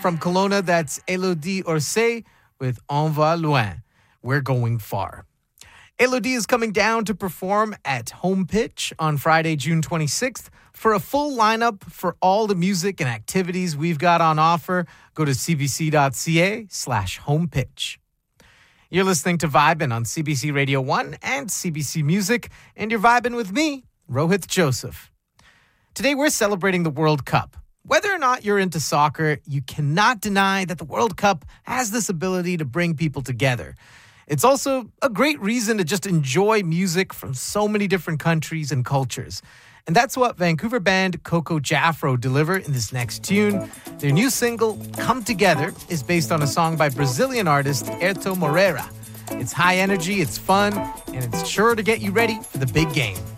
From Kelowna, that's Elodie Orsay with On Va Loin. We're going far. Elodie is coming down to perform at Home Pitch on Friday, June 26th. For a full lineup for all the music and activities we've got on offer, go to cbc.ca/homepitch. You're listening to Vibin' on CBC Radio 1 and CBC Music, and you're vibing with me, Rohith Joseph. Today we're celebrating the World Cup. Whether or not you're into soccer, you cannot deny that the World Cup has this ability to bring people together. It's also a great reason to just enjoy music from so many different countries and cultures. And that's what Vancouver band Coco Jafro deliver in this next tune. Their new single, Come Together, is based on a song by Brazilian artist Herto Moreira. It's high energy, it's fun, and it's sure to get you ready for the big game.